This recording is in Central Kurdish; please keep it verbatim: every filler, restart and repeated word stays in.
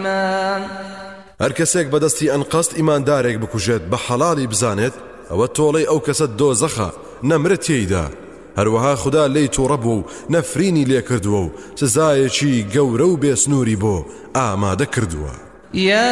الرحمن. هەر کەسێک بەدەستی ئەنقەست ئیماندارێک بکوژێت بە حەڵاڵی بزانێت ئەوە تۆڵەی ئەو کەسە دۆزەخە نەمرێت تێیدا. هەروەها خوددا لی تووڕە بوو و نەفرینی لێ کردووە و سزایەکی گەورە و بێسنووری بۆ ئامادە کردووە.